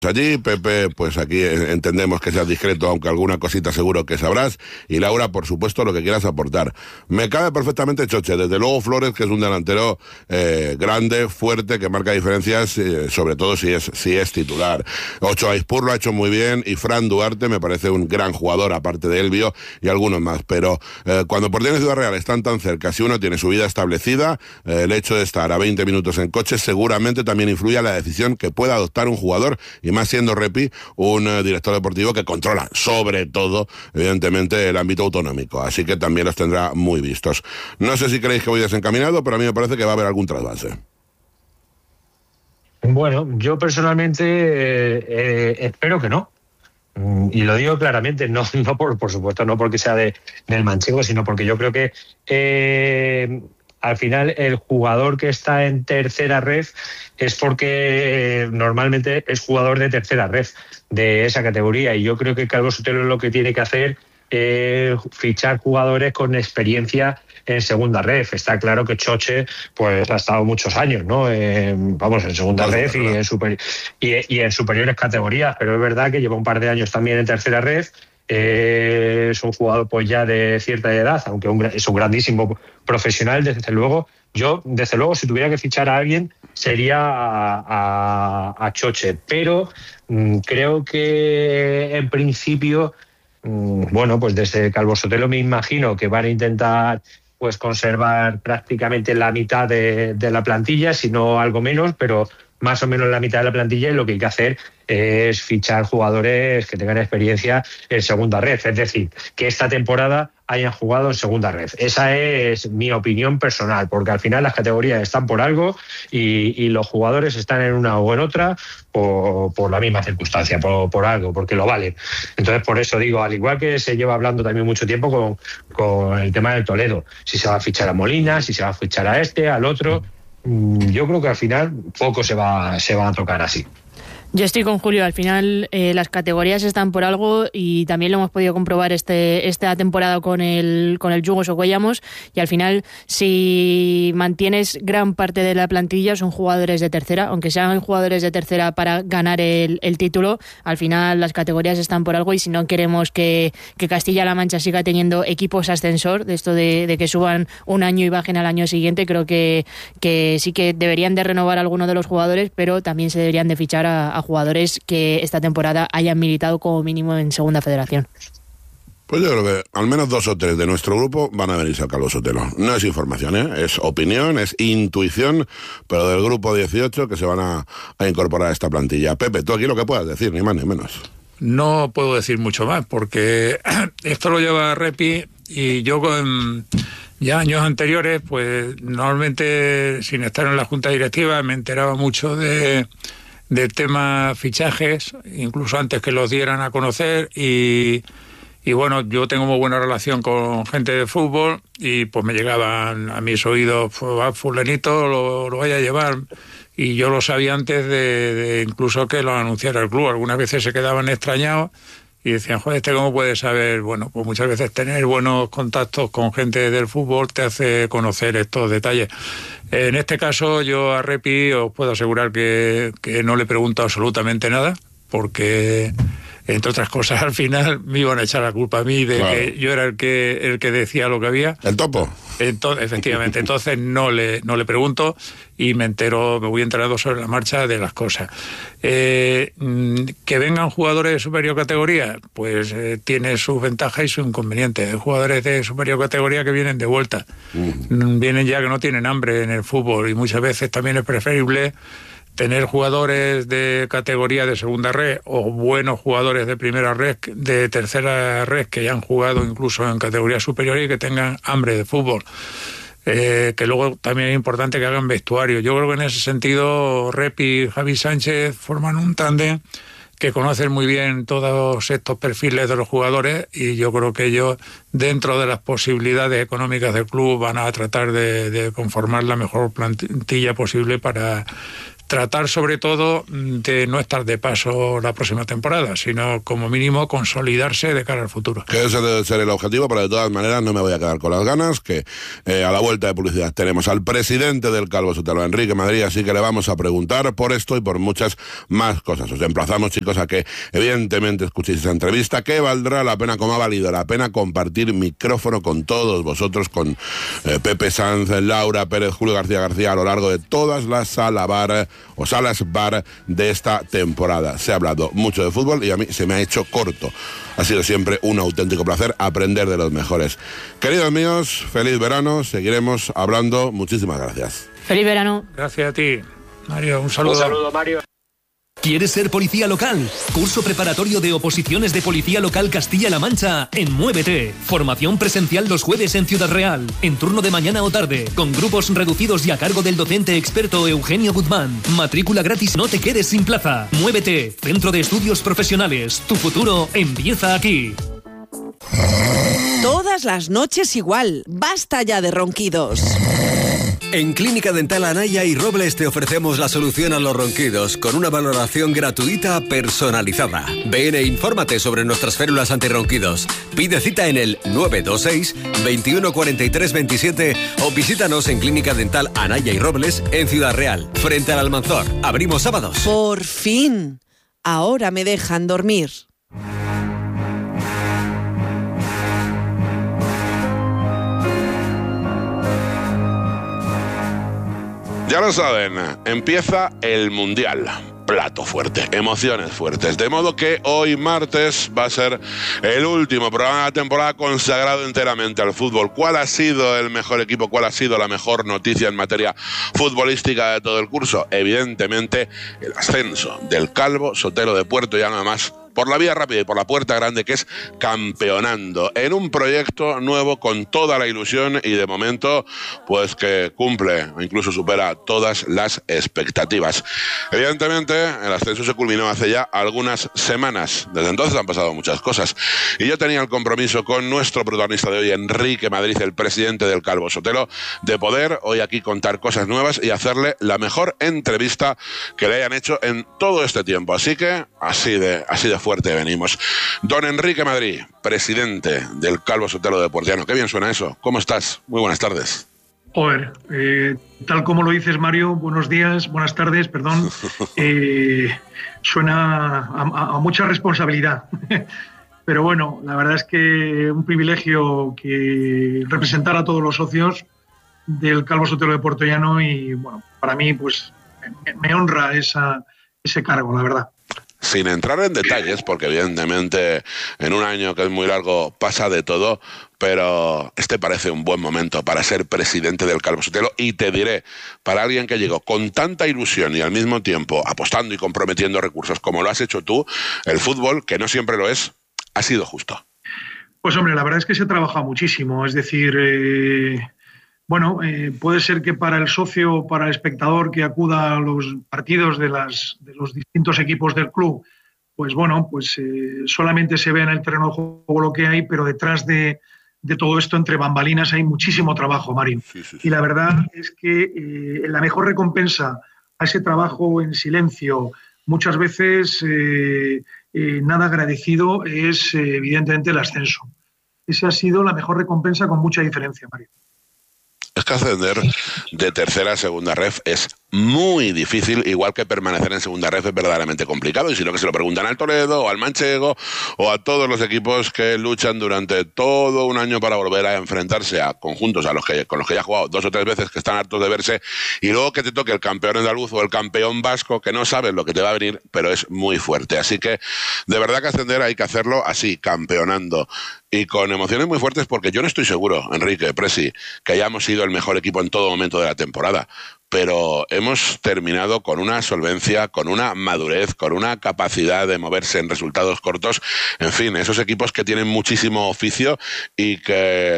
allí. Pepe, pues aquí entendemos que seas discreto, aunque alguna cosita seguro que sabrás. Y Laura, por supuesto, lo que quieras aportar. Me cabe perfectamente Choche. Desde luego Flores, que es un delantero grande, fuerte, que marca diferencias, sobre todo si es titular. Ochoa Ispur lo ha hecho muy bien, y Fran Duarte me parece un gran jugador, aparte de Elvio y algunos más. Pero cuando Porteño y Ciudad Real están tan cerca, si uno tiene su vida establecida, el hecho de estar a 20 minutos en coche seguramente también influye a la decisión que pueda adoptar un jugador, y más siendo Repi un director deportivo que controla, sobre todo, evidentemente, el ámbito autonómico. Así que también los tendrá muy vistos. No sé si creéis que voy desencaminado, pero a mí me parece que va a haber algún trasvase. Bueno, yo personalmente espero que no. Y lo digo claramente, no por supuesto, no porque sea del manchego, sino porque yo creo que al final el jugador que está en tercera ref es porque normalmente es jugador de tercera ref de esa categoría, y yo creo que Calvo Sotelo lo que tiene que hacer es fichar jugadores con experiencia en segunda ref. Está claro que Choche pues ha estado muchos años, ¿no? En segunda ref y en superiores categorías, pero es verdad que lleva un par de años también en tercera ref. Es un jugador pues ya de cierta edad, aunque es un grandísimo profesional, desde luego. Yo, desde luego, si tuviera que fichar a alguien, sería a Choche, pero creo que en principio, bueno, pues desde Calvo Sotelo me imagino que van a intentar pues conservar prácticamente la mitad de la plantilla, si no algo menos, pero más o menos la mitad de la plantilla, y lo que hay que hacer es fichar jugadores que tengan experiencia en segunda ref, es decir, que esta temporada hayan jugado en segunda ref. Esa es mi opinión personal, porque al final las categorías están por algo y los jugadores están en una o en otra por la misma circunstancia, por algo, porque lo valen. Entonces, por eso digo, al igual que se lleva hablando también mucho tiempo con el tema del Toledo, si se va a fichar a Molina, si se va a fichar a este, al otro, yo creo que al final poco se va a tocar así. Yo estoy con Julio, al final las categorías están por algo, y también lo hemos podido comprobar esta temporada con el Yugo Socuellamos, y al final si mantienes gran parte de la plantilla son jugadores de tercera, aunque sean jugadores de tercera para ganar el título, al final las categorías están por algo, y si no queremos que Castilla-La Mancha siga teniendo equipos ascensor, de esto de que suban un año y bajen al año siguiente, creo que sí que deberían de renovar a alguno de los jugadores, pero también se deberían de fichar a jugadores que esta temporada hayan militado como mínimo en Segunda Federación. Pues yo creo que al menos 2 o 3 de nuestro grupo van a venirse a Calvo Sotelo. No es información, es opinión, es intuición, pero del grupo 18 que se van a incorporar a esta plantilla. Pepe, tú aquí lo que puedas decir, ni más ni menos. No puedo decir mucho más, porque esto lo lleva Repi, y yo con ya años anteriores, pues normalmente sin estar en la junta directiva me enteraba mucho del tema fichajes, incluso antes que los dieran a conocer, y bueno, yo tengo muy buena relación con gente de fútbol, y pues me llegaban a mis oídos, pues, fulanito lo vaya a llevar, y yo lo sabía antes de incluso que lo anunciara el club. Algunas veces se quedaban extrañados y decían, joder, ¿cómo puede saber? Bueno, pues muchas veces tener buenos contactos con gente del fútbol te hace conocer estos detalles. En este caso, yo a Repi os puedo asegurar que no le pregunto absolutamente nada, porque, entre otras cosas, al final me iban a echar la culpa a mí de que yo era el que decía lo que había. ¿El topo? Entonces, efectivamente, entonces no le pregunto, y me voy enterando sobre la marcha de las cosas. Que vengan jugadores de superior categoría, pues tiene sus ventajas y sus inconvenientes. Hay jugadores de superior categoría que vienen de vuelta, vienen ya que no tienen hambre en el fútbol, y muchas veces también es preferible tener jugadores de categoría de segunda red o buenos jugadores de primera red, de tercera red, que ya han jugado incluso en categorías superiores y que tengan hambre de fútbol. Que luego también es importante que hagan vestuario. Yo creo que en ese sentido Repi y Javi Sánchez forman un tándem que conocen muy bien todos estos perfiles de los jugadores, y yo creo que ellos, dentro de las posibilidades económicas del club, van a tratar de conformar la mejor plantilla posible para tratar sobre todo de no estar de paso la próxima temporada, sino como mínimo consolidarse de cara al futuro. Que ese debe ser el objetivo, pero de todas maneras no me voy a quedar con las ganas, que a la vuelta de publicidad tenemos al presidente del Calvo Sotelo, Enrique Madrid, así que le vamos a preguntar por esto y por muchas más cosas. Os emplazamos, chicos, a que evidentemente escuchéis esa entrevista, que valdrá la pena, como ha valido la pena, compartir micrófono con todos vosotros, con Pepe Sanz, Laura Pérez, Julio García a lo largo de todas las salas bar de esta temporada. Se ha hablado mucho de fútbol y a mí se me ha hecho corto. Ha sido siempre un auténtico placer aprender de los mejores. Queridos míos, feliz verano, seguiremos hablando. Muchísimas gracias. Feliz verano. Gracias a ti, Mario. Un saludo. Un saludo, Mario. ¿Quieres ser policía local? Curso preparatorio de oposiciones de Policía Local Castilla-La Mancha en Muévete. Formación presencial los jueves en Ciudad Real, en turno de mañana o tarde, con grupos reducidos y a cargo del docente experto Eugenio Guzmán. Matrícula gratis, no te quedes sin plaza. Muévete, Centro de Estudios Profesionales. Tu futuro empieza aquí. Todas las noches igual. Basta ya de ronquidos. En Clínica Dental Anaya y Robles te ofrecemos la solución a los ronquidos con una valoración gratuita personalizada. Ven e infórmate sobre nuestras férulas antirronquidos. Pide cita en el 926 21 43 27 o visítanos en Clínica Dental Anaya y Robles en Ciudad Real, frente al Almanzor. Abrimos sábados. Por fin. Ahora me dejan dormir. Ya lo saben, empieza el Mundial. Plato fuerte, emociones fuertes. De modo que hoy martes va a ser el último programa de la temporada consagrado enteramente al fútbol. ¿Cuál ha sido el mejor equipo? ¿Cuál ha sido la mejor noticia en materia futbolística de todo el curso? Evidentemente, el ascenso del Calvo Sotelo de Puerto Llano, además por la vía rápida y por la puerta grande, que es campeonando en un proyecto nuevo con toda la ilusión y de momento pues que cumple o incluso supera todas las expectativas. Evidentemente el ascenso se culminó hace ya algunas semanas. Desde entonces han pasado muchas cosas y yo tenía el compromiso con nuestro protagonista de hoy, Enrique Madrid, el presidente del Calvo Sotelo, de poder hoy aquí contar cosas nuevas y hacerle la mejor entrevista que le hayan hecho en todo este tiempo. Así que así de fuerte venimos. Don Enrique Madrid, presidente del Calvo Sotelo de Puerto Llano. Qué bien suena eso. ¿Cómo estás? Muy buenas tardes. Joder, tal como lo dices, Mario, buenos días, buenas tardes, perdón. Suena a mucha responsabilidad. Pero bueno, la verdad es que un privilegio que representar a todos los socios del Calvo Sotelo de Puerto Llano y bueno, para mí pues me honra ese cargo, la verdad. Sin entrar en detalles, porque evidentemente en un año que es muy largo pasa de todo, pero este parece un buen momento para ser presidente del Calvo Sotelo y te diré, para alguien que llegó con tanta ilusión y al mismo tiempo apostando y comprometiendo recursos como lo has hecho tú, el fútbol, que no siempre lo es, ha sido justo. Pues hombre, la verdad es que se trabaja muchísimo, es decir... puede ser que para el socio o para el espectador que acuda a los partidos de los distintos equipos del club, pues solamente se ve en el terreno de juego lo que hay, pero detrás de todo esto, entre bambalinas, hay muchísimo trabajo, Marín. Sí. Y la verdad es que la mejor recompensa a ese trabajo en silencio, muchas veces nada agradecido, es evidentemente el ascenso. Esa ha sido la mejor recompensa con mucha diferencia, Marín. Es que ascender de tercera a segunda ref es muy difícil, igual que permanecer en segunda ref es verdaderamente complicado, y si no que se lo preguntan al Toledo o al Manchego o a todos los equipos que luchan durante todo un año para volver a enfrentarse a conjuntos con los que ya ha jugado 2 o 3 veces, que están hartos de verse, y luego que te toque el campeón andaluz o el campeón vasco, que no sabes lo que te va a venir, pero es muy fuerte. Así que de verdad que ascender hay que hacerlo así, campeonando y con emociones muy fuertes, porque yo no estoy seguro, Enrique, Presi, que hayamos sido el mejor equipo en todo momento de la temporada, pero hemos terminado con una solvencia, con una madurez, con una capacidad de moverse en resultados cortos, en fin, esos equipos que tienen muchísimo oficio y que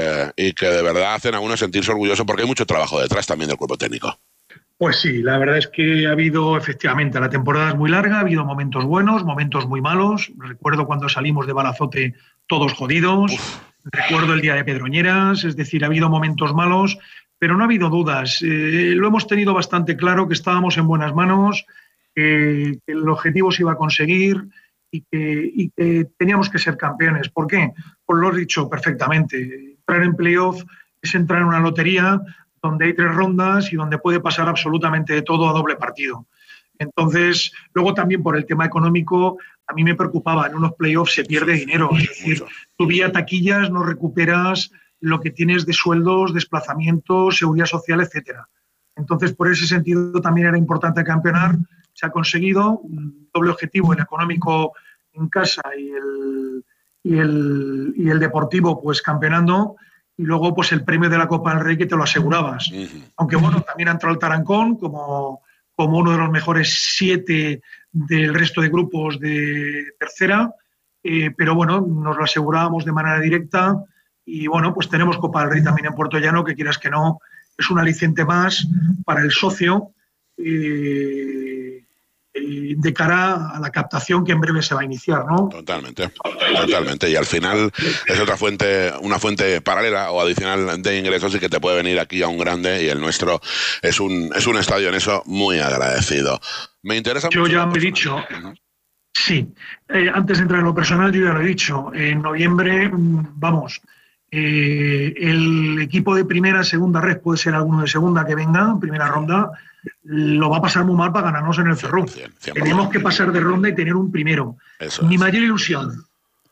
de verdad hacen a uno sentirse orgulloso, porque hay mucho trabajo detrás también del cuerpo técnico. Pues sí, la verdad es que ha habido, efectivamente, la temporada es muy larga, ha habido momentos buenos, momentos muy malos. Recuerdo cuando salimos de Balazote todos jodidos. Recuerdo el día de Pedroñeras, es decir, ha habido momentos malos, pero no ha habido dudas. Lo hemos tenido bastante claro que estábamos en buenas manos, que el objetivo se iba a conseguir y que teníamos que ser campeones. ¿Por qué? Pues lo he dicho perfectamente. Entrar en playoff es entrar en una lotería donde hay 3 rondas y donde puede pasar absolutamente de todo a doble partido. Entonces, luego también por el tema económico, a mí me preocupaba, en unos playoffs se pierde dinero, es decir, tú vía taquillas no recuperas lo que tienes de sueldos, desplazamientos, seguridad social, etcétera. Entonces, por ese sentido también era importante campeonar. Se ha conseguido un doble objetivo, el económico en casa y el deportivo pues campeonando, y luego pues el premio de la Copa del Rey que te lo asegurabas. Aunque bueno, también ha entrado el Tarancón como uno de los mejores 7 del resto de grupos de tercera, pero bueno, nos lo asegurábamos de manera directa y bueno, pues tenemos Copa del Rey también en Puerto Llano, que quieras que no, es un aliciente más para el socio de cara a la captación que en breve se va a iniciar, ¿no? Totalmente. Y al final es una fuente paralela o adicional de ingresos y que te puede venir aquí a un grande, y el nuestro es un estadio en eso muy agradecido. Me interesa mucho. Yo ya me he dicho, sí, antes de entrar en lo personal, yo ya lo he dicho, en noviembre, el equipo de primera, segunda red, puede ser alguno de segunda que venga, primera ronda, lo va a pasar muy mal para ganarnos en el Ferrú. 100%. Tenemos que pasar de ronda y tener un primero. Mi mayor ilusión,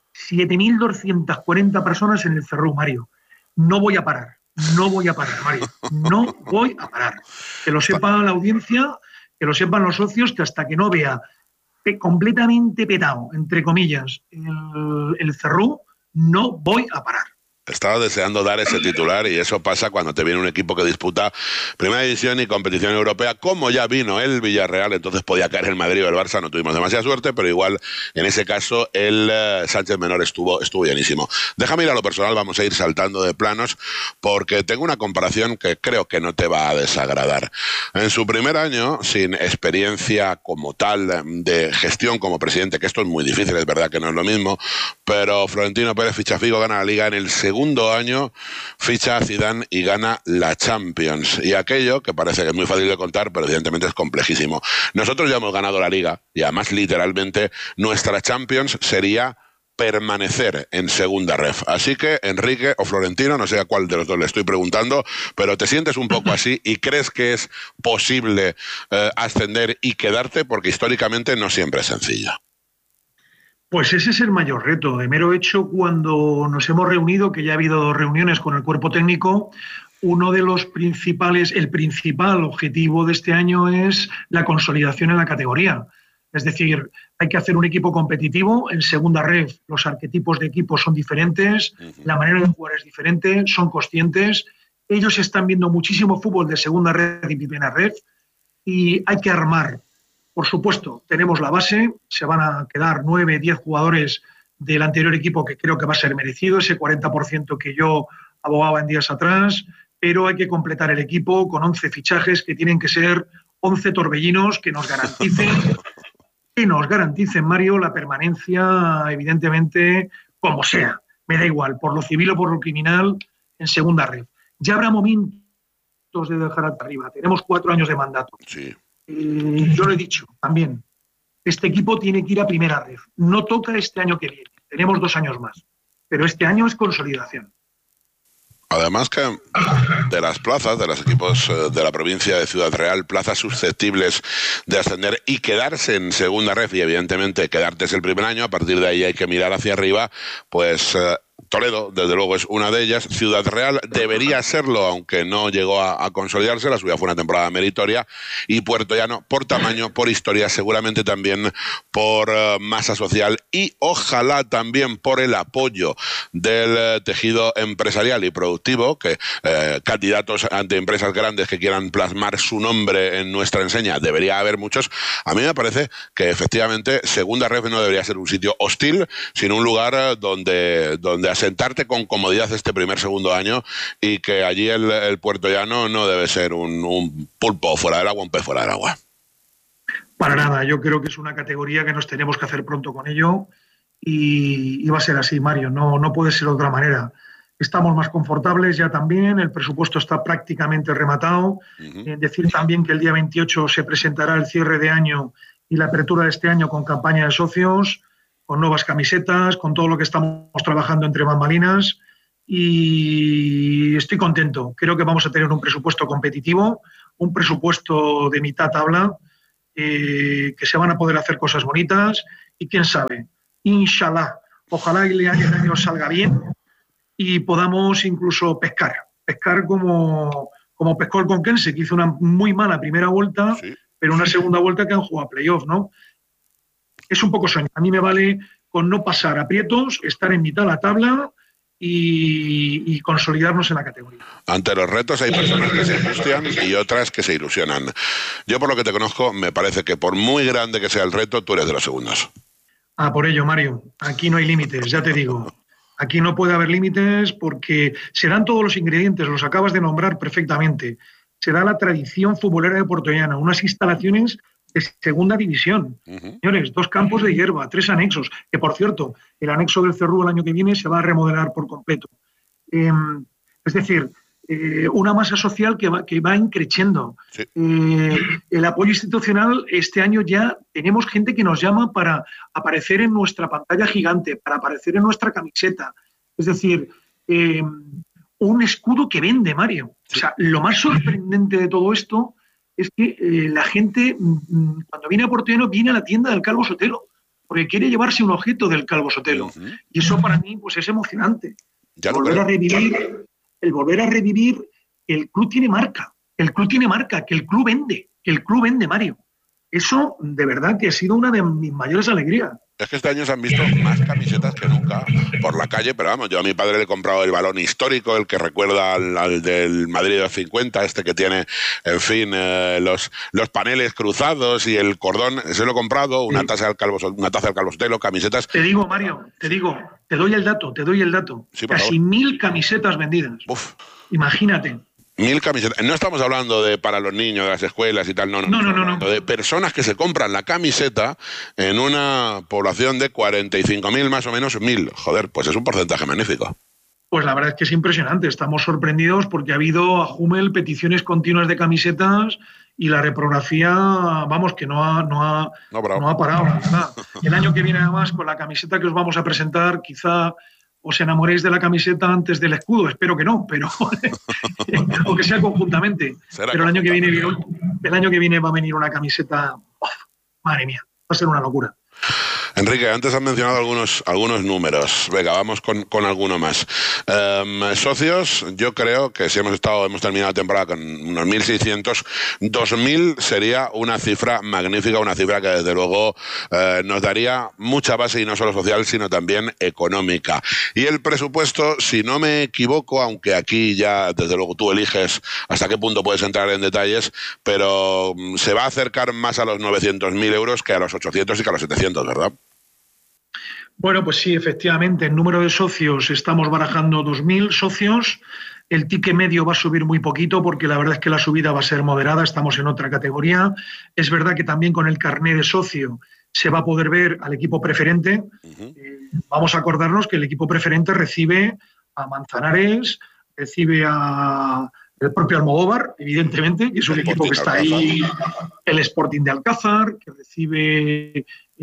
7.240 personas en el Ferrú, Mario. No voy a parar, Mario. No voy a parar. Que lo sepa la audiencia, que lo sepan los socios, que hasta que no vea completamente petado, entre comillas, el Ferrú, no voy a parar. Estaba deseando dar ese titular, y eso pasa cuando te viene un equipo que disputa Primera División y competición europea, como ya vino el Villarreal. Entonces podía caer el Madrid o el Barça, no tuvimos demasiada suerte, pero igual en ese caso el Sánchez Menor estuvo bienísimo. Déjame ir a lo personal, vamos a ir saltando de planos, porque tengo una comparación que creo que no te va a desagradar. En su primer año, sin experiencia como tal de gestión como presidente, que esto es muy difícil, es verdad que no es lo mismo, pero Florentino Pérez ficha a Figo, gana la Liga. En el segundo año ficha a Zidane y gana la Champions. Y aquello, que parece que es muy fácil de contar, pero evidentemente es complejísimo. Nosotros ya hemos ganado la Liga, y además literalmente nuestra Champions sería permanecer en segunda ref. Así que, Enrique o Florentino, no sé a cuál de los dos le estoy preguntando, pero ¿te sientes un poco así y crees que es posible ascender y quedarte? Porque históricamente no siempre es sencillo. Pues ese es el mayor reto. De mero hecho, cuando nos hemos reunido, que ya ha habido 2 reuniones con el cuerpo técnico, uno de los el principal objetivo de este año es la consolidación en la categoría. Es decir, hay que hacer un equipo competitivo. En segunda red los arquetipos de equipos son diferentes, la manera de jugar es diferente, son conscientes. Ellos están viendo muchísimo fútbol de segunda red y primera red, y hay que armar. Por supuesto, tenemos la base, se van a quedar 9, 10 jugadores del anterior equipo, que creo que va a ser merecido, ese 40% que yo abogaba en días atrás, pero hay que completar el equipo con 11 fichajes que tienen que ser 11 torbellinos que nos garanticen, Mario, la permanencia, evidentemente, como sea, me da igual, por lo civil o por lo criminal, en segunda red. Ya habrá momentos de dejar hasta arriba, tenemos 4 años de mandato. Sí. Yo lo he dicho también, este equipo tiene que ir a primera red. No toca este año que viene, tenemos 2 años más, pero este año es consolidación. Además que de las plazas, de los equipos de la provincia de Ciudad Real, plazas susceptibles de ascender y quedarse en segunda red, y evidentemente quedarte es el primer año, a partir de ahí hay que mirar hacia arriba, pues Toledo, desde luego, es una de ellas. Ciudad Real debería serlo, aunque no llegó a consolidarse. La suya fue una temporada meritoria. Y Puerto Llano, por tamaño, por historia, seguramente también por masa social y ojalá también por el apoyo del tejido empresarial y productivo, que candidatos ante empresas grandes que quieran plasmar su nombre en nuestra enseña, debería haber muchos. A mí me parece que efectivamente Segunda Ref no debería ser un sitio hostil, sino un lugar donde asentarte con comodidad este segundo año, y que allí el puertollano no debe ser un pulpo fuera del agua, un pez fuera del agua. Para nada, yo creo que es una categoría que nos tenemos que hacer pronto con ello, y va a ser así, Mario, no puede ser de otra manera. estamos más confortables ya también, el presupuesto está prácticamente rematado. Decir también que el día 28 se presentará el cierre de año y la apertura de este año con campaña de socios, con nuevas camisetas, con todo lo que estamos trabajando entre bambalinas, y estoy contento. Creo que vamos a tener un presupuesto competitivo, un presupuesto de mitad tabla, que se van a poder hacer cosas bonitas y quién sabe, inshallah, ojalá el año salga bien y podamos incluso pescar como pescó el Conquense, que hizo una muy mala primera vuelta, sí, pero una segunda vuelta que han jugado a playoff, ¿no? Es un poco sueño. A mí me vale con no pasar aprietos, estar en mitad de la tabla y consolidarnos en la categoría. Ante los retos hay personas que se angustian y otras que se ilusionan. Yo, por lo que te conozco, me parece que por muy grande que sea el reto, tú eres de los segundos. Por ello, Mario, aquí no hay límites, ya te digo. Aquí no puede haber límites porque se dan todos los ingredientes, los acabas de nombrar perfectamente. Se da la tradición futbolera de Puertollana, unas instalaciones de segunda división. Señores, 2 campos de hierba, 3 anexos, que por cierto, el anexo del Cerrú el año que viene se va a remodelar por completo. Es decir, una masa social que va increciendo. Sí. El apoyo institucional, este año ya tenemos gente que nos llama para aparecer en nuestra pantalla gigante, para aparecer en nuestra camiseta. Es decir, un escudo que vende, Mario. Sí. O sea, lo más sorprendente de todo esto es que la gente, cuando viene a Puertollano, viene a la tienda del Calvo Sotelo, porque quiere llevarse un objeto del Calvo Sotelo. Y eso para mí pues es emocionante. El volver a revivir, el club tiene marca, que el club vende, Mario. Eso, de verdad, que ha sido una de mis mayores alegrías. Es que este año se han visto más camisetas que nunca por la calle, pero vamos, yo a mi padre le he comprado el balón histórico, el que recuerda al del Madrid de los 50, que tiene, en fin, los paneles cruzados y el cordón, se lo he comprado, una taza del Calvo Sotelo, camisetas. Te digo, Mario, te doy el dato. Sí, casi 1000 camisetas vendidas. Uf. Imagínate. 1000 camisetas. No estamos hablando de para los niños de las escuelas y tal, no. De personas que se compran la camiseta en una población de 45.000 más o menos 1000. Joder, pues es un porcentaje magnífico. Pues la verdad es que es impresionante. Estamos sorprendidos porque ha habido a Hummel peticiones continuas de camisetas y la reprografía, vamos, que no ha parado. Nada. El año que viene, además, con la camiseta que os vamos a presentar, quizá os enamoréis de la camiseta antes del escudo, espero que no, pero o que sea conjuntamente. Pero el año que viene va a venir una camiseta, madre mía, va a ser una locura. Enrique, antes has mencionado algunos números. Venga, vamos con alguno más. Socios, yo creo que si hemos terminado la temporada con unos 1.600, 2.000 sería una cifra magnífica, una cifra que desde luego nos daría mucha base, y no solo social, sino también económica. Y el presupuesto, si no me equivoco, aunque aquí ya desde luego tú eliges hasta qué punto puedes entrar en detalles, pero se va a acercar más a los 900.000 euros que a los 800 y que a los 700, ¿verdad? Bueno, pues sí, efectivamente, en número de socios estamos barajando 2.000 socios. El ticket medio va a subir muy poquito porque la verdad es que la subida va a ser moderada, estamos en otra categoría. Es verdad que también con el carné de socio se va a poder ver al equipo preferente. Vamos a acordarnos que el equipo preferente recibe a Manzanares, recibe a el propio Almodóvar, evidentemente, que es un equipo que está ahí, el Sporting de Alcázar, que recibe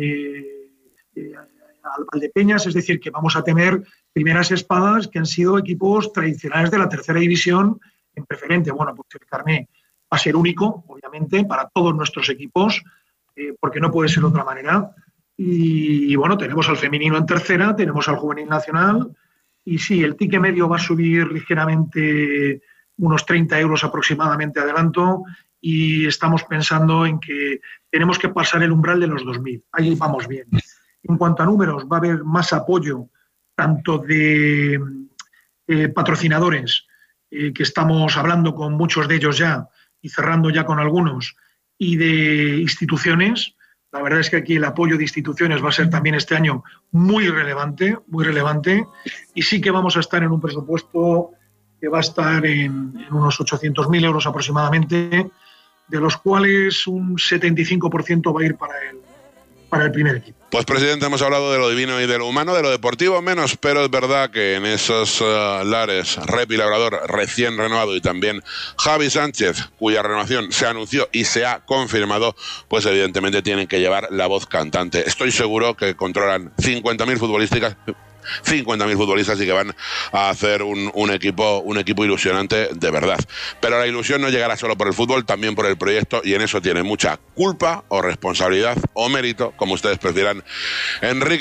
al Valdepeñas, es decir, que vamos a tener primeras espadas que han sido equipos tradicionales de la tercera división en preferente. Bueno, pues el carné va a ser único, obviamente, para todos nuestros equipos, porque no puede ser de otra manera. Y bueno, tenemos al femenino en tercera, tenemos al juvenil nacional, y sí, el ticket medio va a subir ligeramente, unos 30 euros aproximadamente adelanto, y estamos pensando en que tenemos que pasar el umbral de los 2.000. Ahí vamos bien. En cuanto a números, va a haber más apoyo tanto de patrocinadores, que estamos hablando con muchos de ellos ya y cerrando ya con algunos, y de instituciones. La verdad es que aquí el apoyo de instituciones va a ser también este año muy relevante, y sí que vamos a estar en un presupuesto que va a estar en unos 800.000 euros aproximadamente, de los cuales un 75% va a ir para el primer equipo. Pues, presidente, hemos hablado de lo divino y de lo humano, de lo deportivo menos, pero es verdad que en esos lares, Repi Labrador recién renovado y también Javi Sánchez, cuya renovación se anunció y se ha confirmado, pues evidentemente tienen que llevar la voz cantante. Estoy seguro que controlan 50.000 futbolistas y que van a hacer un equipo ilusionante de verdad. Pero la ilusión no llegará solo por el fútbol, también por el proyecto, y en eso tiene mucha culpa o responsabilidad o mérito, como ustedes prefieran, Enrique